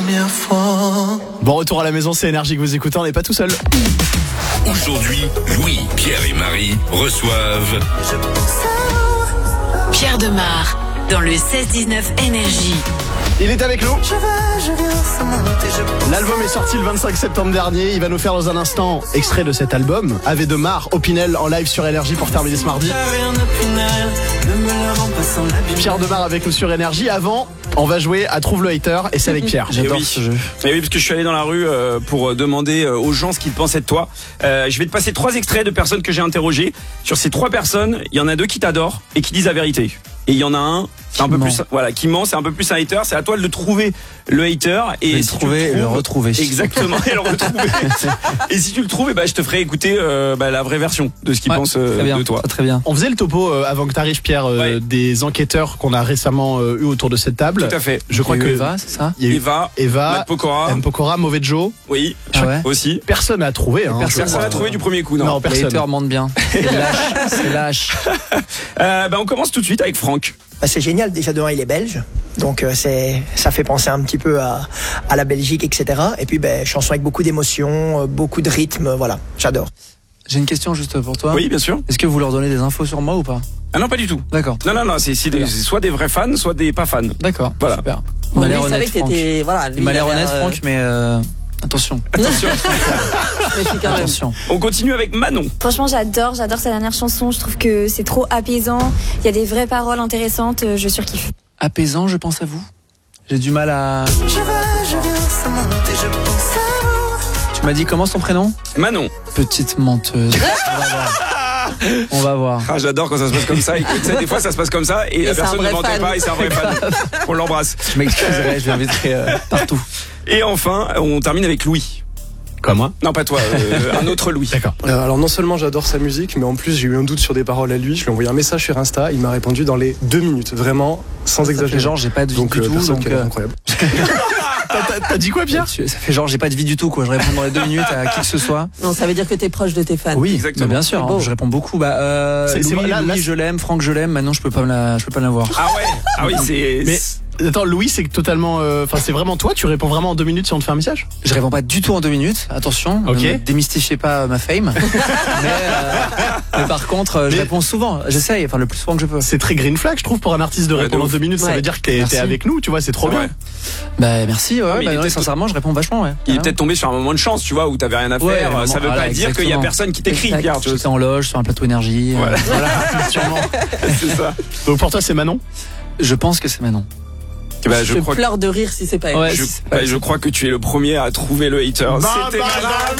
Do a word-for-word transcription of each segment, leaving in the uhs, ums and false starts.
première fois. Bon retour à la maison, c'est Énergie que vous écoutez, on n'est pas tout seul. Aujourd'hui, Louis, Pierre et Marie reçoivent Pierre Demar dans le seize dix-neuf Énergie. Il est avec nous. Je vais, je viens, ça monte et je pense. L'album est sorti le vingt-cinq septembre dernier. Il va nous faire dans un instant extrait de cet album. Ave de Mar, Opinel en live sur Énergie pour terminer ce mardi. Pierre Demar avec nous sur Énergie. Avant, on va jouer à Trouve le hater et c'est avec Pierre. J'adore oui. ce jeu. Et oui, parce que je suis allé dans la rue euh, pour demander euh, aux gens ce qu'ils pensaient de toi. Euh, je vais te passer trois extraits de personnes que j'ai interrogées. Sur ces trois personnes, il y en a deux qui t'adorent et qui disent la vérité. Et il y en a un, c'est un peu plus, voilà, qui ment, c'est un peu plus un hater. C'est à toi de le trouver, le hater, et le si trouver, tu le, trouves, le retrouver. Exactement, et le retrouver. Et si tu le trouves, bah, je te ferai écouter euh, bah, la vraie version de ce qu'il ouais, pense euh, bien, de toi. Très bien. On faisait le topo euh, avant que tu arrives, Pierre, euh, ouais. des enquêteurs qu'on a récemment euh, eu autour de cette table. Tout à fait. Je crois il y a que eu Eva, c'est ça. Il y a eu Eva, Eva, M. Pokora, M. Pokora, Mauvais Joe. Oui, ah ouais. aussi. Personne n'a trouvé. Hein, personne n'a trouvé du premier coup, non. Non, personne. Les haters mentent bien. C'est lâche. C'est lâche. euh, bah, on commence tout de suite avec Franck. Bah c'est génial, déjà de un il est belge, donc euh, c'est ça fait penser un petit peu à, à la Belgique, et cetera. Et puis ben, chanson avec beaucoup d'émotion, euh, beaucoup de rythme, voilà, j'adore. J'ai une question juste pour toi. Oui, bien sûr. Est-ce que vous leur donnez des infos sur moi ou pas? Ah non, pas du tout. D'accord. Non, non, non, c'est, c'est, des, c'est soit des vrais fans, soit des pas fans. D'accord, voilà. Super. Bon, il m'a lui, l'air il savait honnête, que t'étais... Voilà, il m'a l'air honnête, euh... Franck, mais euh, attention. Attention. Attention. On continue avec Manon. Franchement, j'adore, j'adore sa dernière chanson. Je trouve que c'est trop apaisant. Il y a des vraies paroles intéressantes. Je surkiffe. Apaisant, je pense à vous. J'ai du mal à... Je vais, je viens, ça monte et je pense à vous. Tu m'as dit comment son prénom? Manon. Petite menteuse. On va voir. On va voir. Ah, j'adore quand ça se passe comme ça. Et, tu sais, des fois, ça se passe comme ça et, et la personne ne mentait pas et c'est un vrai fan. On l'embrasse. Je m'excuserai, je l'inviterai euh, partout. Et enfin, on termine avec Louis. Comme moi? Non, pas toi, euh, un autre Louis. D'accord. Euh, alors non seulement j'adore sa musique, mais en plus j'ai eu un doute sur des paroles à lui. Je lui ai envoyé un message sur Insta, il m'a répondu dans les deux minutes, vraiment sans ça exagérer. Fait genre j'ai pas de vie donc, du euh, tout, donc euh, incroyable. t'as, t'as, t'as dit quoi, Pierre? Ça fait genre j'ai pas de vie du tout, quoi. Je réponds dans les deux minutes à qui que ce soit. Non, ça veut dire que t'es proche de tes fans. Oui, exactement. Bah, bien sûr. Hein, je réponds beaucoup. Bah, euh, c'est, Louis, c'est, là, Louis là, je l'aime. Franck, je l'aime. Maintenant, je peux pas me la, je peux pas l'avoir. Ah ouais. Ah oui, c'est. Mais attends, Louis, c'est totalement, enfin, euh, c'est vraiment toi. Tu réponds vraiment en deux minutes si on te fait un message? Je réponds pas du tout en deux minutes. Attention. Ok. Ne démystifiez pas ma fame. mais, euh, mais par contre, mais je réponds souvent. J'essaye, enfin le plus souvent que je peux. C'est très green flag, je trouve, pour un artiste de ouais, répondre en deux minutes. Ouais. Ça veut dire que t'es, t'es avec nous, tu vois, c'est trop bien. Ouais. Bah merci. Ouais. Ah, Bah, non, sincèrement, je réponds vachement. Ouais. Il est peut-être tombé sur un moment de chance, tu vois, où t'avais rien à faire. Ouais, ça vraiment, veut voilà, pas dire qu'il y a personne qui t'écrit. Regarde, tu sais, en loge, sur un plateau énergie. Voilà. Euh, voilà. Sûrement. C'est ça. Donc pour toi, c'est Manon? Je pense que c'est Manon. Bah, je, je crois pleure que... de rire si c'est pas elle. Ouais, je, si bah, je crois que tu es le premier à trouver le hater. Bah, C'était bah, Manon. bah,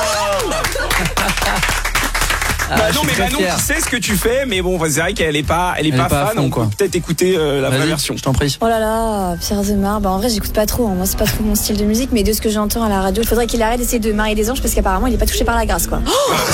Ah, bah je non, suis mais très Manon fier. qui sait ce que tu fais, mais bon, c'est vrai qu'elle est pas, elle est Elle pas, est pas à fan. fond, On quoi. peut peut-être écouter euh, la vraie Vas-y, version. je t'en prie. Oh là là, Pierre Demar. Bah en vrai, j'écoute pas trop. Hein. Moi, c'est pas trop mon style de musique, mais de ce que j'entends à la radio, il faudrait qu'il arrête d'essayer de marier des anges parce qu'apparemment, il est pas touché par la grâce, quoi.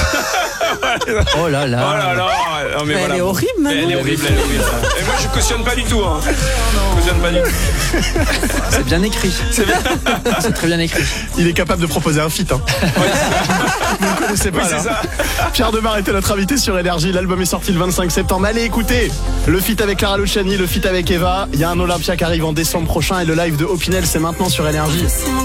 Oh là là. Oh là là. Non, mais elle voilà. est horrible, Manon. Elle est horrible, elle est horrible. Et moi, je cautionne pas du tout. Hein. Je cautionne pas du tout. C'est bien écrit. C'est bien. C'est très bien écrit. Il est capable de proposer un feat. Hein. Vous ne connaissez pas, oui, là. c'est ça. Pierre Demar était notre invité sur Énergie. L'album est sorti le vingt-cinq septembre. Allez écoutez le feat avec Clara Luciani, le feat avec Eva. Il y a un Olympia qui arrive en décembre prochain et le live de Opinel, c'est maintenant sur Énergie.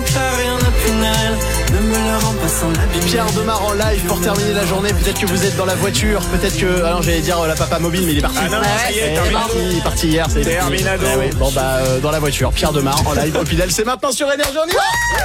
Pierre Demar en live pour terminer la journée. Peut-être que vous êtes dans la voiture, peut-être que... Alors j'allais dire la papa mobile, mais il est parti. Ah non, ça y est, il est terminé. parti, il est parti hier. C'est Terminado. Eh oui. Bon bah euh, dans la voiture, Pierre Demar en live Opinel, c'est maintenant sur Énergie. On y va.